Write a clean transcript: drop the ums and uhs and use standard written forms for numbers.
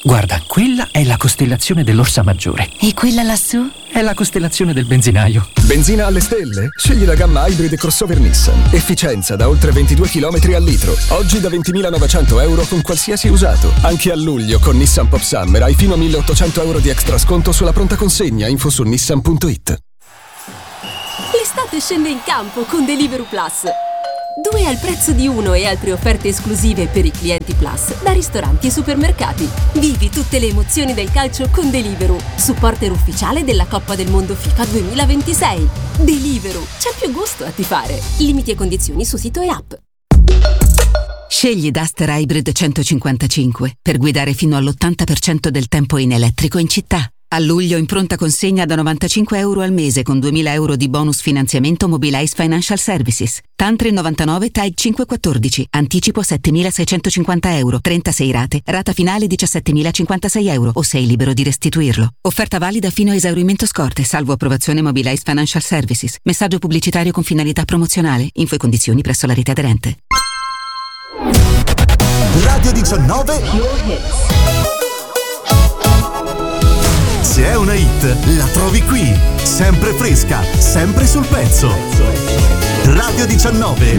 Guarda, quella è la costellazione dell'Orsa Maggiore. E quella lassù? È la costellazione del benzinaio. Benzina alle stelle? Scegli la gamma Hybrid Crossover Nissan. Efficienza da oltre 22 km al litro. Oggi da 20.900 euro con qualsiasi usato. Anche a luglio con Nissan Pop Summer hai fino a 1.800 euro di extra sconto sulla pronta consegna. Info su nissan.it. L'estate scende in campo con Deliveroo Plus. 2 al prezzo di 1 e altre offerte esclusive per i clienti Plus da ristoranti e supermercati. Vivi tutte le emozioni del calcio con Deliveroo, supporter ufficiale della Coppa del Mondo FIFA 2026. Deliveroo, c'è più gusto a tifare. Limiti e condizioni su sito e app. Scegli Duster Hybrid 155 per guidare fino all'80% del tempo in elettrico in città. A luglio in pronta consegna da 95 euro al mese con 2.000 euro di bonus finanziamento Mobilize Financial Services. Tantre 99 TAG 514. Anticipo 7.650 euro. 36 rate. Rata finale 17.056 euro o sei libero di restituirlo. Offerta valida fino a esaurimento scorte, salvo approvazione Mobilize Financial Services. Messaggio pubblicitario con finalità promozionale. Info e condizioni presso la rete aderente. Radio 19. Your hits. Se è una hit, la trovi qui, sempre fresca, sempre sul pezzo. Radio 19,